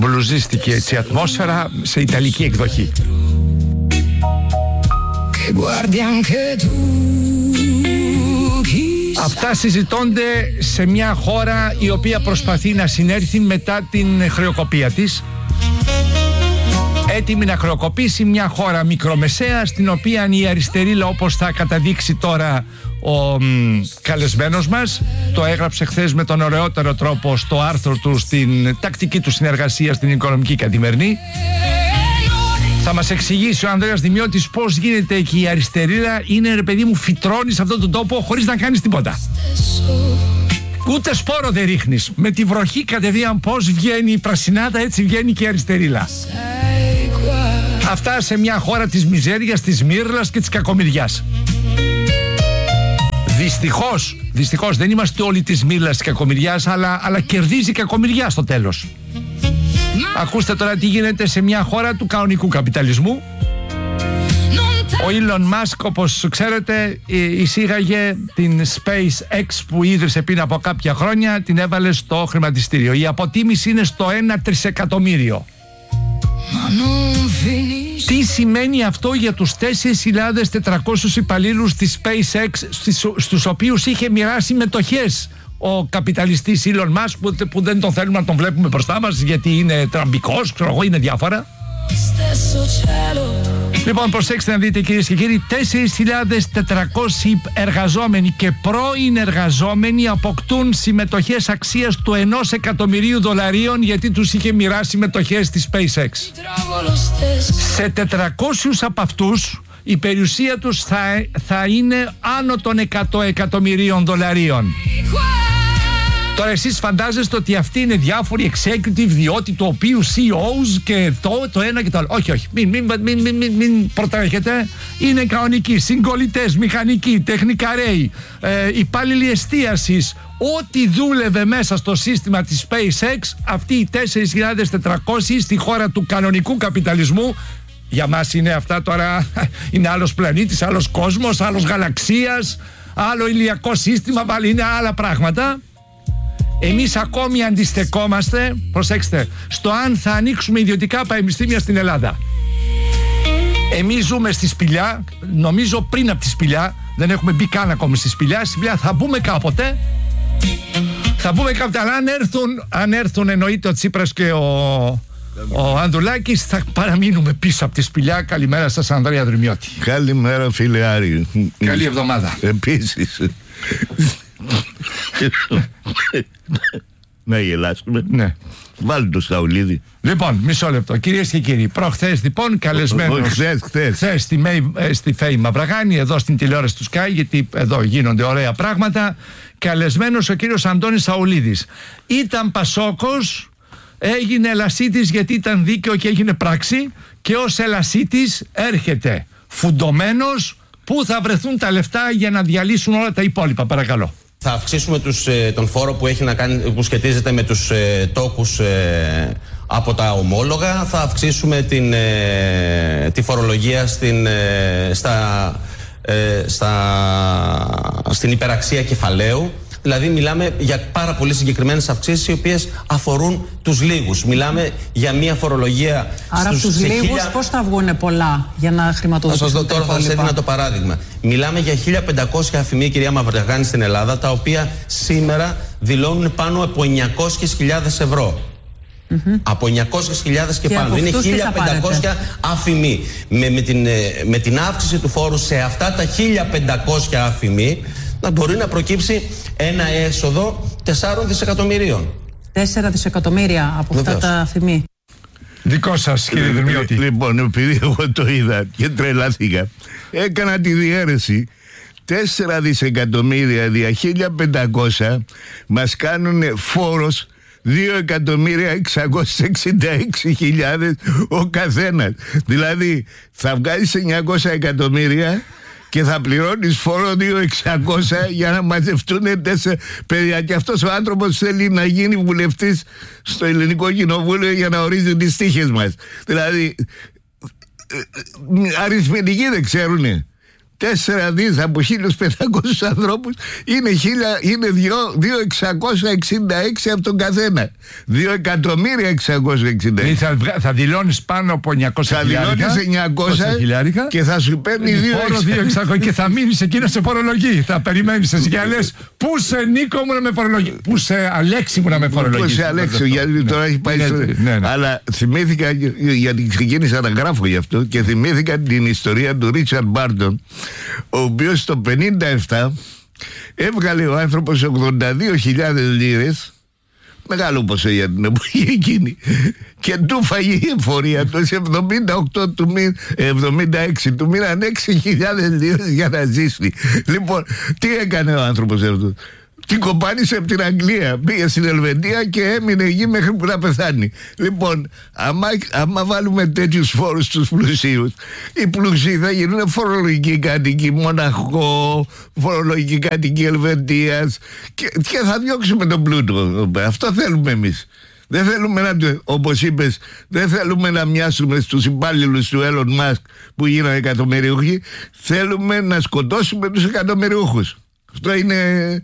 μπλουζίστικη έτσι ατμόσφαιρα σε ιταλική εκδοχή. Αυτά συζητώνται σε μια χώρα η οποία προσπαθεί να συνέρθει μετά την χρεοκοπία της, έτοιμη να χρεοκοπήσει μια χώρα μικρομεσαία, στην οποία η αριστερίλα, όπως θα καταδείξει τώρα ο καλεσμένος μας, το έγραψε χθες με τον ωραιότερο τρόπο στο άρθρο του στην τακτική του συνεργασία στην Οικονομική Καθημερινή. Θα μας εξηγήσει ο Ανδρέας Δημιώτης πώς γίνεται και η αριστερίλα είναι, ρε παιδί μου, φυτρώνει σε αυτόν τον τόπο χωρίς να κάνεις τίποτα. Ούτε σπόρο δεν ρίχνεις. Με τη βροχή κατευθείαν πώς βγαίνει η πρασινάδα, έτσι βγαίνει και η αριστερίλα. Αυτά σε μια χώρα της μιζέριας, της μύρλας και της κακομοιριάς. Δυστυχώς δεν είμαστε όλοι της μύρλας της κακομοιριάς, αλλά κερδίζει η κακομοιριά στο τέλος. Ακούστε τώρα τι γίνεται σε μια χώρα του κανονικού καπιταλισμού. Ο Elon Musk, όπως ξέρετε, εισήγαγε την SpaceX που ίδρυσε πριν από κάποια χρόνια, την έβαλε στο χρηματιστήριο. Η αποτίμηση είναι στο 1 τρισεκατομμύριο. Τι σημαίνει αυτό για τους 4.400 υπαλλήλους της SpaceX, στους οποίους είχε μοιράσει μετοχές ο καπιταλιστής Elon Musk, που δεν τον θέλουμε να τον βλέπουμε μπροστά μας γιατί είναι τραμπικός, ξέρω εγώ, είναι διάφορα. Λοιπόν, προσέξτε να δείτε, κυρίες και κύριοι, 4.400 εργαζόμενοι και πρώην εργαζόμενοι αποκτούν συμμετοχές αξίας του $1 εκατομμυρίου γιατί τους είχε μοιράσει μετοχές της SpaceX. Σε 400 από αυτούς η περιουσία τους θα είναι άνω των $100 εκατομμυρίων. Τώρα εσείς φαντάζεστε ότι αυτοί είναι διάφοροι executive, διότι το οποίου CEOs και το ένα και το άλλο. Όχι, μην προτρέχετε. Είναι κανονικοί, συγκολητές, μηχανικοί, τεχνικαρέοι, υπάλληλοι εστίασης. Ό,τι δούλευε μέσα στο σύστημα της SpaceX, αυτοί οι 4.400 στη χώρα του κανονικού καπιταλισμού. Για μας είναι αυτά τώρα, είναι άλλος πλανήτης, άλλος κόσμος, άλλος γαλαξίας, άλλο ηλιακό σύστημα, πάλι είναι άλλα πράγματα. Εμείς ακόμη αντιστεκόμαστε, προσέξτε, στο αν θα ανοίξουμε ιδιωτικά πανεπιστήμια στην Ελλάδα. Εμείς ζούμε στη Σπηλιά, νομίζω πριν από τη Σπηλιά, δεν έχουμε μπει καν ακόμη στη Σπηλιά. Στη Σπηλιά θα μπούμε κάποτε. Αλλά αν έρθουν εννοείται ο Τσίπρας και ο Ανδρουλάκης, θα παραμείνουμε πίσω από τη Σπηλιά. Καλημέρα σας, Ανδρέα Δημιώτη. Καλημέρα, φίλε Άρη. Καλή εβδομάδα. Επίσης. Να γελάσουμε. Ναι. Βάλτε το Σαουλίδη. Λοιπόν, μισό λεπτό. Κυρίες και κύριοι, προχθές λοιπόν καλεσμένος. Χθες στη Φέη Μαυραγάνη, εδώ στην τηλεόραση του Sky, γιατί εδώ γίνονται ωραία πράγματα. Καλεσμένος ο κύριος Αντώνης Σαουλίδης. Ήταν Πασόκος, έγινε Ελασίτης γιατί ήταν δίκαιο και έγινε πράξη, και ως Ελασίτης έρχεται φουντωμένος. Πού θα βρεθούν τα λεφτά για να διαλύσουν όλα τα υπόλοιπα, παρακαλώ. Θα αυξήσουμε τον φόρο που έχει να κάνει, που σχετίζεται με τους τόκους από τα ομόλογα. Θα αυξήσουμε τη φορολογία στην υπεραξία κεφαλαίου. Δηλαδή μιλάμε για πάρα πολύ συγκεκριμένες αυξήσεις, οι οποίες αφορούν τους λίγους. Μιλάμε για μια φορολογία. Άρα στους λίγους πώς θα βγουν πολλά για να χρηματοδοτήσουν. Τώρα θα σας έδινα το παράδειγμα. Μιλάμε για 1.500 αφημί, κυρία Μαυραγάνη, στην Ελλάδα, τα οποία σήμερα δηλώνουν πάνω από 900.000 ευρώ. Από 900.000 και πάνω. Είναι 1.500 αφημί. Με την αύξηση του φόρου σε αυτά τα 1.500 αφημί, να μπορεί να προκύψει ένα έσοδο 4 δισεκατομμυρίων. 4 δισεκατομμύρια από αυτά τα αφημί. Δικό σας, κύριε Δημιώτη. Λοιπόν, επειδή εγώ το είδα και τρελάθηκα, έκανα τη διαίρεση. 4 δισεκατομμύρια δια 1.500 μας κάνουν φόρος 2.666.000 ο καθένας. Δηλαδή θα βγάλεις 900 εκατομμύρια και θα πληρώνεις φόρο 2.600 για να μαζευτούν 4 παιδιά. Και αυτός ο άνθρωπος θέλει να γίνει βουλευτής στο Ελληνικό Κοινοβούλιο για να ορίζει τις τύχες μας. Δηλαδή αριθμητικοί δεν ξέρουνε. 4 δις από 1.500 ανθρώπους είναι 2.666 από τον καθένα. 2.666.000. Θα δηλώνεις πάνω από 900 θα δηλώνεις 900 και θα σου παίρνει 2.600 και θα μείνεις εκεί να σε φορολογεί. Θα περιμένεις εσύ και λες, πού σε Νίκο μου να με φορολογεί, πού σε Αλέξη μου να με φορολογεί. Πού σε Αλέξη, γιατί τώρα έχει πάει Αλλά θυμήθηκα, γιατί ξεκίνησα να γράφω γι' αυτό, και θυμήθηκα την ιστορία του Ρίτσαρντ Μπάρντον, ο οποίος το 57 έβγαλε ο άνθρωπος 82.000 λίρες, μεγάλο ποσό για την εποχή εκείνη, και του φαγεί η εφορία του σε 76 του μοίραν 6.000 λίρες για να ζήσει. Λοιπόν, τι έκανε ο άνθρωπος αυτός? Την κομπάνισε από την Αγγλία, πήγε στην Ελβετία και έμεινε εκεί μέχρι που να πεθάνει. Λοιπόν, άμα βάλουμε τέτοιους φόρους στους πλουσίους, οι πλουσίοι θα γίνουν φορολογικοί κάτοικοι Μοναχό, φορολογικοί κάτοικοι Ελβετίας, και θα διώξουμε τον πλούτο. Αυτό θέλουμε εμείς. Δεν θέλουμε όπως είπες, δεν θέλουμε να μοιάσουμε στους υπάλληλους του Elon Musk που γίνανε εκατομμυριούχοι. Θέλουμε να σκοτώσουμε τους εκατομμυριούχους. Αυτό είναι...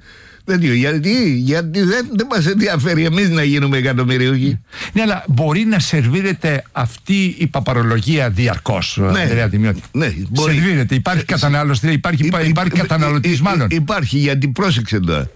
Γιατί δεν μας ενδιαφέρει εμείς να γίνουμε εκατομμυριούχοι. Ναι, αλλά μπορεί να σερβίρεται αυτή η παπαρολογία διαρκώς. Ναι, μπορεί. Σερβίρεται, υπάρχει κατανάλωση, υπάρχει καταναλωτής μάλλον. Υπάρχει, γιατί πρόσεξε τώρα.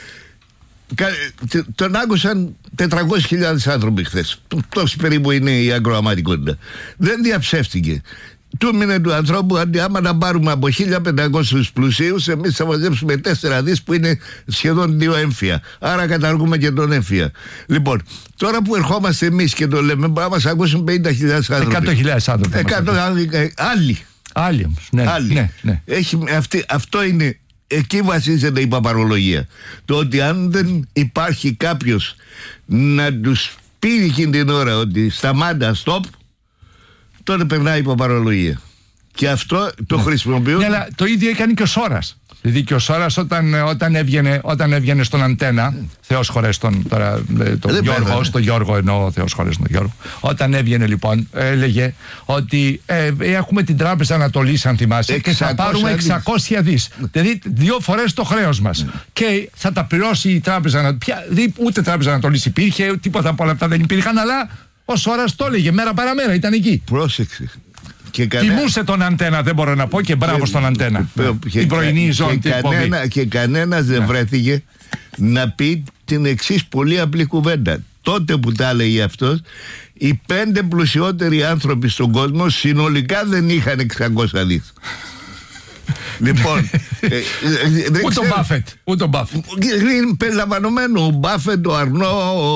Τον άκουσαν 400.000 άνθρωποι χθες. Τόση περίπου είναι η αγροαματικότητα. Δεν διαψεύτηκε. Του μήνε του ανθρώπου, άμα να πάρουμε από 1.500 πλουσίους, εμείς θα μαζέψουμε 4 δις που είναι σχεδόν 2 έμφυα. Άρα καταργούμε και τον έμφυα. Λοιπόν, τώρα που ερχόμαστε εμείς και το λέμε, μπορεί να μας ακούσουν 50.000 άνθρωποι. 100.000 άνθρωποι. Άλλοι όμως. Ναι. Αυτό είναι. Εκεί βασίζεται η παπαρολογία. Το ότι αν δεν υπάρχει κάποιος να τους πει εκείνη την ώρα ότι σταμάτα, stop, τότε περνάει η παπαρολογία. Και αυτό το χρησιμοποιούν. Ναι, αλλά το ίδιο έκανε και ο Σόρας. Δηλαδή και ο Σόρας όταν έβγαινε στον Αντένα, Θεός χωρέσει τον Γιώργο, στον Γιώργο εννοώ, Θεός χωρέσει τον Γιώργο. Όταν έβγαινε λοιπόν, έλεγε ότι έχουμε την Τράπεζα Ανατολής, αν θυμάσαι, και θα πάρουμε 600 δις. Δηλαδή 2 φορές το χρέος μας. Και θα τα πληρώσει η Τράπεζα Ανατολής. Ούτε Τράπεζα Ανατολής υπήρχε, τίποτα από όλα αυτά δεν υπήρχαν, αλλά ο Σόρας το έλεγε μέρα παραμέρα, ήταν εκεί. Πρόσεξε. Τιμούσε τον Αντένα, δεν μπορώ να πω, και μπράβο στον Αντένα. Η πρωινή ζώνη. Και κανένας δεν βρέθηκε να πει την εξής πολύ απλή κουβέντα. Τότε που τα έλεγε αυτός, οι 5 πλουσιότεροι άνθρωποι στον κόσμο συνολικά δεν είχαν 600 δις. Λοιπόν, ούτε ο Μπάφετ. Περιλαμβανομένο ο Μπάφετ, ο Αρνό,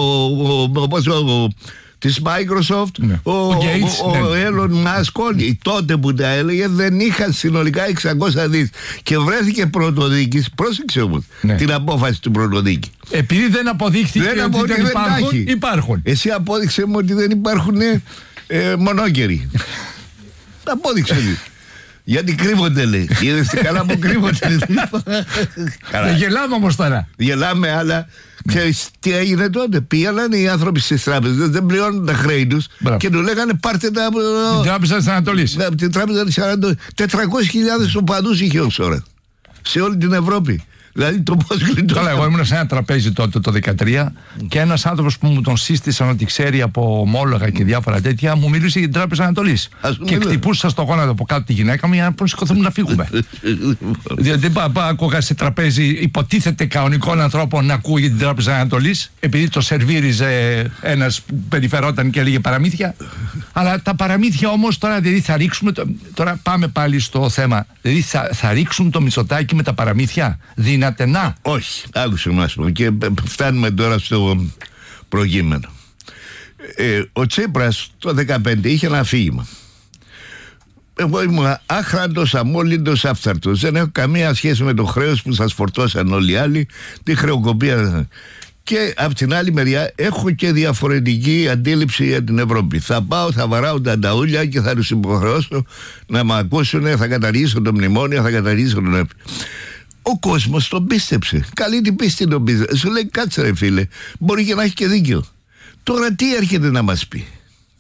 της Microsoft, ο Elon Musk, όλοι τότε που τα έλεγε δεν είχαν συνολικά 600 δις. Και βρέθηκε πρωτοδίκης, πρόσεξε όμως την απόφαση του πρωτοδίκη. Επειδή δεν αποδείχθηκε ότι δεν υπάρχουν. Εσύ απόδειξε μου ότι δεν υπάρχουν μονόκεροι. Απόδειξε μου. Γιατί κρύβονται, λέει. Είδες τι καλά που κρύβονται. Γελάμε όμως τώρα. Γελάμε, αλλά ξέρεις τι έγινε τότε? Πήγαιναν οι άνθρωποι στις τράπεζες, δεν πληρώνουν τα χρέη τους και του λέγανε πάρτε τα από την Τράπεζα της Ανατολής. Την Τράπεζα της Ανατολής. 400.000 οπαδούς είχε ο Σόρα σε όλη την Ευρώπη. Δηλαδή το πώς γλιτώσαν. Καλά, εγώ ήμουν σε ένα τραπέζι τότε το 2013 και ένας άνθρωπος που μου τον σύστησαν ότι ξέρει από ομόλογα και διάφορα τέτοια μου μίλησε για την Τράπεζα Ανατολής. Και χτυπούσα στο γόνατο από κάτω τη γυναίκα μου για να σηκωθούμε να φύγουμε. Διότι δεν άκουγα σε τραπέζι υποτίθεται κανονικών ανθρώπων να ακούω για την Τράπεζα Ανατολής, επειδή το σερβίριζε ένας που περιφερόταν και έλεγε παραμύθια. Αλλά τα παραμύθια όμως τώρα, δηλαδή θα ρίξουμε. Τώρα πάμε πάλι στο θέμα. Δηλαδή θα ρίξουν το Μητσοτάκη με τα παραμύθια. Δυνατενά. Όχι, άκουσε μας πω. Και φτάνουμε τώρα στο προκείμενο. Ο Τσίπρας το 2015 είχε ένα αφήγημα. Εγώ ήμουν άχραντος, αμόλυντος, άφθαρτος. Δεν έχω καμία σχέση με το χρέος που σας φορτώσαν όλοι οι άλλοι, τη χρεοκοπία. Και από την άλλη μεριά έχω και διαφορετική αντίληψη για την Ευρώπη. Θα πάω, θα βαράω τα νταούλια και θα τους υποχρεώσω να με ακούσουν, θα καταργήσω το μνημόνιο, θα καταργήσω τον ΕΠ. Ο κόσμος τον πίστεψε. Καλή την πίστη τον πίστεψε. Σου λέει κάτσε ρε φίλε, μπορεί και να έχει και δίκιο. Τώρα τι έρχεται να μας πει?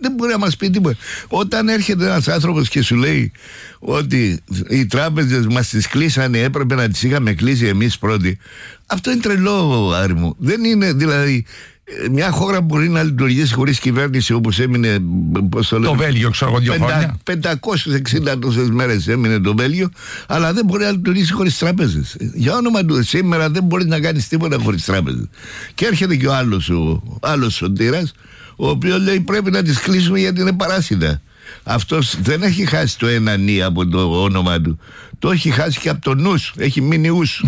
Δεν μπορεί να μας πει τίποτα. Όταν έρχεται ένας άνθρωπος και σου λέει ότι οι τράπεζες μας τις κλείσανε, έπρεπε να τις είχαμε κλείσει εμείς πρώτοι, αυτό είναι τρελό, Άρη μου. Δεν είναι, δηλαδή, μια χώρα μπορεί να λειτουργήσει χωρίς κυβέρνηση, όπως έμεινε, πώς το το Βέλγιο, ξέρω εγώ, 2 χρόνια. 560 τόσες μέρες έμεινε το Βέλγιο, αλλά δεν μπορεί να λειτουργήσει χωρίς τράπεζες. Για όνομα του, σήμερα δεν μπορεί να κάνεις τίποτα χωρίς τράπεζες. Και έρχεται και ο άλλος Σωτήρας, ο οποίος λέει πρέπει να τις κλείσουμε γιατί είναι παράσιτα. Αυτός δεν έχει χάσει το ένα νι από το όνομα του. Το έχει χάσει και από το νους. Έχει μείνει ους.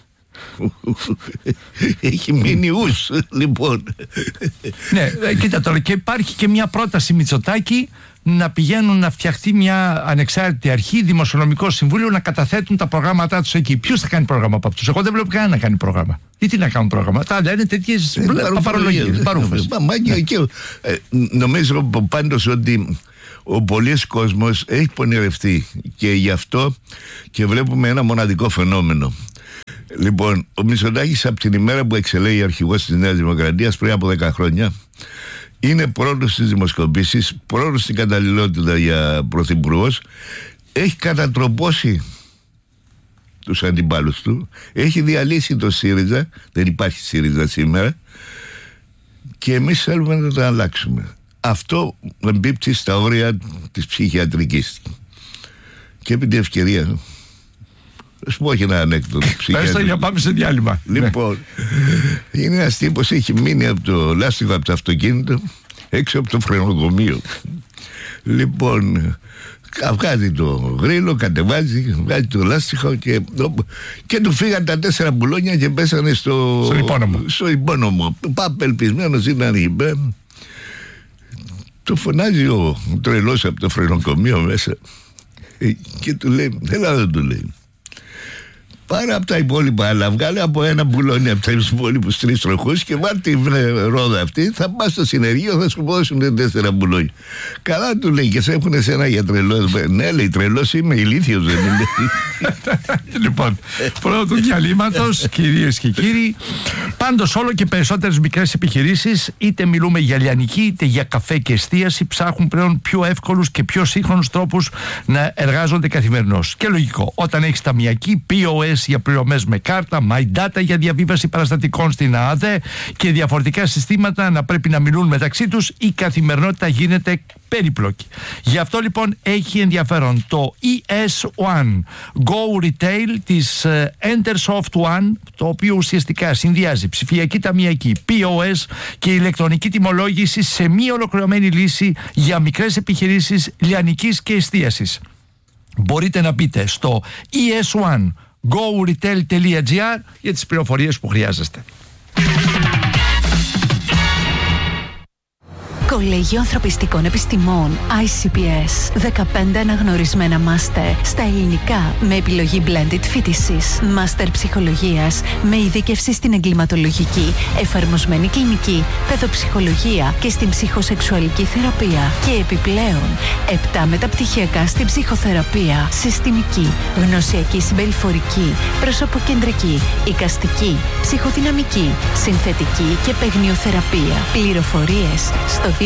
Έχει μείνει ους, λοιπόν. Ναι, κοίτα τώρα, και υπάρχει και μια πρόταση Μητσοτάκη να πηγαίνουν να φτιαχτεί μια ανεξάρτητη αρχή, δημοσιονομικό συμβούλιο, να καταθέτουν τα προγράμματά τους εκεί. Ποιος θα κάνει πρόγραμμα από αυτούς? Εγώ δεν βλέπω κανένα να κάνει πρόγραμμα. Ή τι να κάνουν πρόγραμμα? Τα άλλα είναι τέτοιες παπαρολογίες, παρούφες. Νομίζω πάντως ότι ο πολλής κόσμος έχει πονηρευτεί και γι' αυτό και βλέπουμε ένα μοναδικό φαινόμενο. Λοιπόν, ο Μητσοτάκης από την ημέρα που εξελέγει αρχηγός της Νέας Δημοκρατίας πριν από 10 χρόνια είναι πρώτος στις δημοσκοπήσεις, πρώτος στην καταλληλότητα για πρωθυπουργός, έχει κατατροπώσει τους αντιπάλους του, έχει διαλύσει το ΣΥΡΙΖΑ, δεν υπάρχει ΣΥΡΙΖΑ σήμερα, και εμείς θέλουμε να το αλλάξουμε. Αυτό εμπίπτει στα όρια της ψυχιατρικής. Και επί τη ευκαιρία σου πω και ένα ανέκδοτο. Πες το για πάμε σε διάλειμμα. Λοιπόν, είναι ένας τύπος, έχει μείνει από το λάστιχο από το αυτοκίνητο έξω από το φρενοκομείο. Λοιπόν, βγάζει το γρίλο, κατεβάζει, βγάζει το λάστιχο και του φύγαν τα 4 μπουλόνια και πέσανε στο υπόνομο. Παπελπισμένος ήταν είπε. Το φωνάζει ο τρελός από το φρενοκομείο μέσα και του λέει, έλα δεν του λέει, πάρε από τα υπόλοιπα άλλα, βγάλε από ένα μπουλόνι από τους υπόλοιπους 3 τροχούς και βάλτε τη ρόδα αυτή, θα πας στο συνεργείο, θα σου δώσουν 4 μπουλόνια. Καλά του λέει, και σε έχουν εσένα για τρελός? Ναι, λέει, τρελός είμαι, ηλίθιος δεν είναι? Λοιπόν, πρώτο διαλύματος, κυρίες και κύριοι. Πάντως όλο και περισσότερες μικρές επιχειρήσεις, είτε μιλούμε για λιανική είτε για καφέ και εστίαση, ψάχνουν πλέον πιο εύκολους και πιο σύγχρονους τρόπους να εργάζονται καθημερινώς. Και λογικό, όταν έχεις ταμιακή, POS για πληρωμές με κάρτα, My Data για διαβίβαση παραστατικών στην ΑΑΔΕ και διαφορετικά συστήματα να πρέπει να μιλούν μεταξύ τους, η καθημερινότητα γίνεται περίπλοκη. Γι' αυτό λοιπόν έχει ενδιαφέρον το ES1 Go Retail της Entersoft One, το οποίο ουσιαστικά συνδυάζει ψηφιακή ταμιακή, POS και ηλεκτρονική τιμολόγηση σε μία ολοκληρωμένη λύση για μικρές επιχειρήσεις λιανικής και εστίασης. Μπορείτε να μπείτε στο ES1 GoRetail.gr για τις πληροφορίες που χρειάζεστε. Κολέγιο Ανθρωπιστικών Επιστημών ICPS. 15 αναγνωρισμένα μάστερ στα ελληνικά με επιλογή blended φοιτησης. Μάστερ ψυχολογίας με ειδίκευση στην εγκληματολογική, εφαρμοσμένη κλινική, παιδοψυχολογία και στην ψυχοσεξουαλική θεραπεία. Και επιπλέον 7 μεταπτυχιακά στην ψυχοθεραπεία, συστημική, γνωσιακή συμπεριφορική, προσωποκεντρική, εικαστική, ψυχοδυναμική, συνθετική και παιγνιοθεραπεία. Πληροφορίες στο 210-645-65-65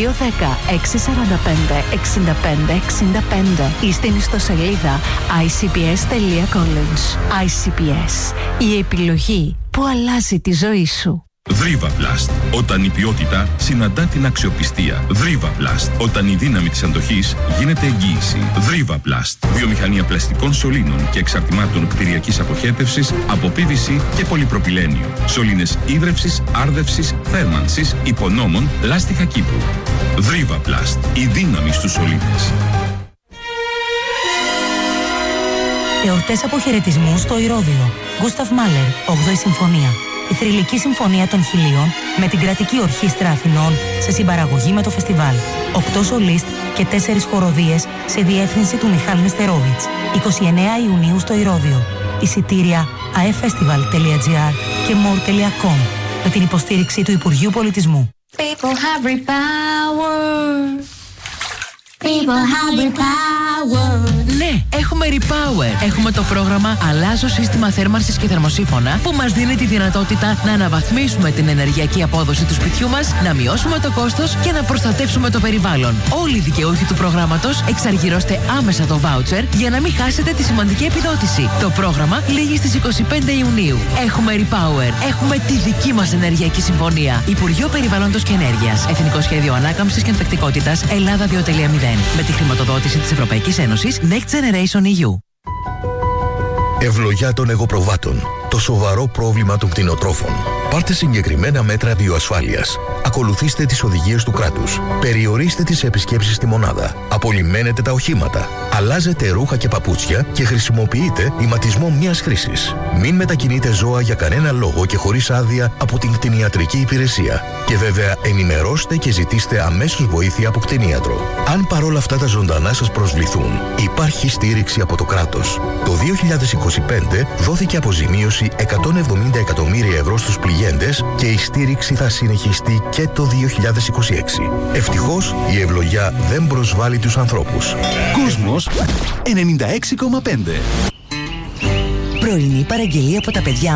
ή στην ιστοσελίδα icps.college. ICPS. Η επιλογή που αλλάζει τη ζωή σου. Δρίβα-Πλαστ. Όταν η ποιότητα συναντά την αξιοπιστία. Δρίβα-Πλαστ. Όταν η δύναμη της αντοχής γίνεται εγγύηση. Δρίβα-Πλαστ. Βιομηχανία πλαστικών σωλήνων και εξαρτημάτων κτηριακής αποχέτευσης από PVC και πολυπροπυλένιο. Σωλήνες ίδρευσης, άρδευσης, θέρμανσης, υπονόμων, λάστιχα κήπου. Δρίβα-Πλαστ. Η δύναμη στους σωλήνες. Εορτές αποχαιρετισμού στο Ηρώδειο. Γκούσταβ Μάλερ, 8η Συμφωνία. Η θρυλική συμφωνία των Χιλίων με την κρατική ορχήστρα Αθηνών σε συμπαραγωγή με το φεστιβάλ. 8 σολίστ και 4 χοροδίες σε διεύθυνση του Μιχάλη Νεστερόβιτς. 29 Ιουνίου στο Ηρώδειο. Εισιτήρια aefestival.gr και more.com με την υποστήριξη του Υπουργείου Πολιτισμού. Ναι, έχουμε Repower. Έχουμε το πρόγραμμα Αλλάζω σύστημα θέρμανσης και θερμοσύφωνα που μας δίνει τη δυνατότητα να αναβαθμίσουμε την ενεργειακή απόδοση του σπιτιού μας, να μειώσουμε το κόστος και να προστατεύσουμε το περιβάλλον. Όλοι οι δικαιούχοι του προγράμματος εξαργυρώστε άμεσα το βάουτσερ για να μην χάσετε τη σημαντική επιδότηση. Το πρόγραμμα λήγει στις 25 Ιουνίου. Έχουμε Repower. Έχουμε τη δική μας ενεργειακή συμφωνία. Υπουργείο Περιβάλλοντος και Ενέργειας. Εθνικό Σχέδιο Ανάκαμψης και Ανθεκτικότητας Ελλάδα 2.0. Με τη χρηματοδότηση της Ευρωπαϊκής Ένωσης Next Generation EU. Ευλογιά των εγωπροβάτων. Το σοβαρό πρόβλημα των κτηνοτρόφων. Πάρτε συγκεκριμένα μέτρα βιοασφάλειας. Ακολουθήστε τις οδηγίες του κράτους. Περιορίστε τις επισκέψεις στη μονάδα. Απολυμμένετε τα οχήματα. Αλλάζετε ρούχα και παπούτσια και χρησιμοποιείτε ηματισμό μιας χρήσης. Μην μετακινείτε ζώα για κανένα λόγο και χωρίς άδεια από την κτηνιατρική υπηρεσία. Και βέβαια ενημερώστε και ζητήστε αμέσως βοήθεια από κτηνίατρο. Αν παρόλα αυτά τα ζωντανά σας προσβληθούν, υπάρχει στήριξη από το κράτος. Το 2025 δόθηκε αποζημίωση 170 εκατομμύρια ευρώ στους πληγέντες και η στήριξη θα συνεχιστεί και το 2026. Ευτυχώς η ευλογιά δεν προσβάλλει τους ανθρώπους. Κόσμος 96,5. Πρωινή παραγγελία από τα παιδιά